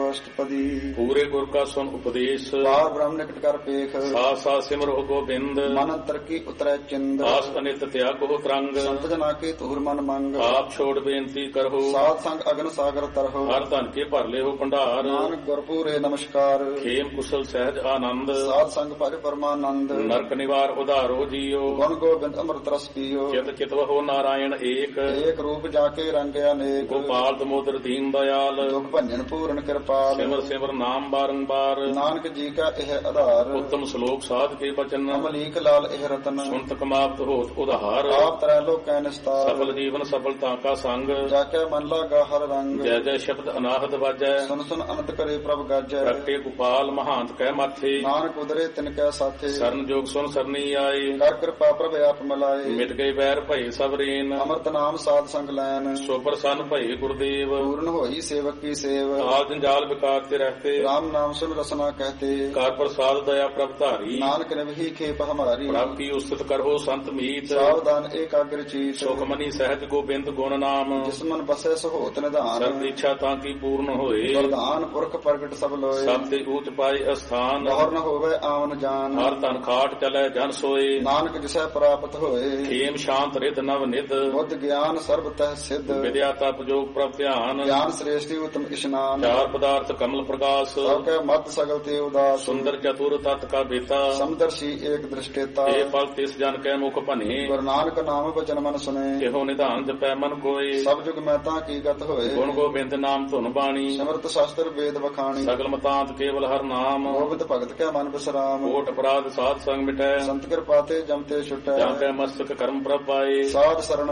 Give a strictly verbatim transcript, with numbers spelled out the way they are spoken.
ਅਸ਼ਟਪਦੀ। ਪੂਰੇ ਗੁਰ ਕਾ ਸੁਨ ਉਪਦੇਸ਼, ਪਾਰ ਬ੍ਰਹਮ ਨਿਕਟ ਕਰ ਪੇਖ, ਸਾਥ ਸਾਥ ਸਿਮਰੋ ਗੋਬਿੰਦ। ਮਨ ਅੰਤਰ ਕੀ ਉਤਰੈ ਚਿੰਦ, ਆਸ ਅਨਿਤ ਤਿਆਗੋ ਤਰੰਗ। ਸੰਤ ਜਨਾ ਕੇ ਤੁਰ ਮਨ ਮੰਗ, ਆਪ ਛੋੜ ਬੇਨਤੀ ਕਰੋ, ਸਾਧ ਸੰਗ ਅਗਨ ਸਾਗਰ ਤਰਹੁ। ਹਰ ਧਨ ਕੇ ਭਰ ਲਿਓ ਭੰਡਾਰ, ਨਾਨਕ ਗੁਰਪੂਰੇ ਨਮਸਕਾਰ। ਖੇਮ ਕੁਸ਼ਲ ਸਹਿਜ ਆਨੰਦ, ਸਾਧ ਸੰਗ ਭਜ ਪਰਮਾਨੰਦ। ਨਰਕ ਨਿਵਾਰ ਉਧਾਰੋ ਜੀਓ, ਗੁਣ ਗੋਬਿੰਦ ਅੰਮ੍ਰਿਤ ਰਸ ਪੀਓ। ਚਿਤ ਚਿਤਵਹੁ ਨਾਰਾਇਣ ਏਕ, ਏਕ ਰੂਪ ਜਾ ਕੇ ਰੰਗਿਆ ਅਨੇਕ। ਗੋਪਾਲ ਦਮੋਦਰ ਦੀਨ ਦਇਆਲ, ਦੁਖ ਭੰਜਨ ਪੂਰਨ ਕਿਰਪਾਲ। ਸਿਮਰ ਸਿਮਰ ਨਾਮ ਬਾਰੰਬਾਰ, ਨਾਨਕ ਜੀ ਕਾ ਇਹ ਆਧਾਰ। ਉੱਤਮ ਸ਼ਲੋਕ ਸਾਧ ਕੇ ਬਚਨ, ਅਮਲੀਕ ਲਾਲ ਇਹ ਰਤਨ। ਸੁਨਤ ਕਮਾਵਤ ਹੋਤ ਉਧਾਰ। ਆਪ ਤਰੈ ਲੋਕੈ ਨਿਸਤਾਰ, ਸਫਲ ਜੀਵਨ ਸਫਲਤਾ ਕਾ ਸੰਗ। ਜਾ ਕੇ ਮਨ ਲਾਗਾ ਹਰ ਰੰਗ। ਜੈ ਜੈ ਸ਼ਬਦ ਅਨਾਹਦ ਵਾਜੈ, ਸੁਨ ਸੁਨ ਅਨੰਤ ਕਰੇ ਪ੍ਰਭ ਗਾਜੈ। ਪ੍ਰਗਟੇ ਗੋਪਾਲ ਮਹਾਂਤ ਕਹਿ ਮਾਥੇ, ਨਾਨਕ ਉਦਰੇ ਤਿਨ ਕੈ ਸਾਥੇ। ਸਰਨ ਜੋਗ ਸੁਨ ਸਰਨੀ ਆਏ, ਕਰ ਕਿਰਪਾ ਪ੍ਰਭ ਆਪ ਮਿਲਾਏ। ਮਿਟ ਗਏ ਵੈਰ ਭਏ ਸਭ ਰੇਨ। ਅੰਮ੍ਰਿਤ ਨਾਮ ਸਾਧ ਸੰਗ ਲੈਨ, ਸੋ ਪ੍ਰਸੰਨ ਭਏ ਗੁਰਦੇਵ। ਪੂਰਨ ਹੋਈ ਸੇਵਕ ਕੀ ਸੇਵ। ਆਲ ਜੰਜਾਲ ਵਿਕਾਰ ਤੇ ਰਹਤੇ, ਰਾਮ ਨਾਮ ਸੁਨ ਰਸਨਾ ਕਹਤੇ। ਕਰ ਪ੍ਰਸਾਦ ਦਇਆ ਪ੍ਰਭ ਧਾਰੀ। ਨਾਨਕ ਨਿਵਹੀ ਖੇਪ ਹਮਾਰੀ, ਪ੍ਰਭ ਕੀ ਉਸਤਤ ਕਰੋ ਸੰਤ ਮੀਤ। ਸਾਵਧਾਨ ਏਕਾਗਰ ਚੀਤ। ਸੁਖਮਨੀ ਸਹਿਜ ਗੋਬਿੰਦ ਗੁਣ ਨਾਮ, ਜਿਸ ਮਨ ਬਸੈ ਸਹੋਤ ਨਿਧਾਨ। ਸਰਬ ਇੱਛਾ ਤਾਂ ਕੀ ਪੂਰਨ ਹੋਏ, ਵਰਦਾਨ ਪੁਰਖ ਪ੍ਰਗਟ ਸਭ ਲੋਏ। ਸਭ ਤੇ ਊਚ ਪਾਏ ਅਸਥਾਨ। ਬਹੁਰ ਨ ਹੋਵੇ ਆਵਨ ਜਾਨ, ਹਰ ਧਨ ਖਾਟ ਚਲੈ ਜਨ ਸੋਏ। ਨਾਨਕ ਜਿਸੈ ਪ੍ਰਾਪਤ ਹੋਏ। ਖੇਮ ਸ਼ਾਂਤ ਰਿਧ ਨਵ ਨਿਧ, ਬੁੱਧ ਗਿਆਨ ਸਰਬ ਤਹਿ ਸਿੱਧ। ਵਿਦਿਆ ਤਪ ਜੋਗ ਪ੍ਰਭ ਧਿਆਨ। ਗਿਆਨ ਸ੍ਰੇਸ਼ਟੀ ਉਤਮ ਇਸ਼ਨਾਨ। ਚਾਰ ਪਦਾਰਥ ਕਮਲ ਪ੍ਰਕਾਸ਼, ਸਭ ਕੈ ਮਤ ਸਗਲ ਤੇ ਉਦਾਸ। ਸੁੰਦਰ ਚਤੁਰ ਤਤ ਕਾ ਬੇਤਾ। ਸਮਦਰਸ਼ੀ ਏਕ ਦ੍ਰਿਸ਼ਟੇਤਾ। ਇਹ ਫਲ ਤਿਸ ਜਨ ਕੈ ਮੁਖ ਭਨੇ, ਗੁਰੂ ਨਾਨਕ ਨਾਮ ਬਚਨ ਮਨ ਸੁਨੇ। ਇਹੋ ਨਿਧਾਨ ਜਪੈ ਮਨ ਕੋਏ। ਸਭ ਜੁਗ ਮੈਂ ਤਾਂ ਕੀ ਗਤ ਹੋਏ। ਗੁਣ ਗੋਬਿੰਦ ਨਾਮ ਧੁਨ ਬਾਣੀ, ਸਿਮਰਤ ਸ਼ਾਸਤਰ ਵੇਦ ਵਖਾਣੀ। ਸਗਲ ਮਤਾਂਤ ਕੇਵਲ ਹਰ ਨਾਮ। ਗੋਬਿੰਦ ਭਗਤ ਕੈ ਮਨ ਬਿਸਰਾਮ। ਕੋਟ ਅਪਰਾਧ ਸਾਧ ਸੰਗ ਮਿਟੈ, ਸੰਤ ਕਿਰਪਾ ਤੇ ਜਮ ਤੇ ਛੁਟੈ। ਜਾਂ ਕੈ ਮਸਤਕ ਕਰਮ ਪ੍ਰਭ ਪਾਏ। ਸਾਧ ਸਰਣ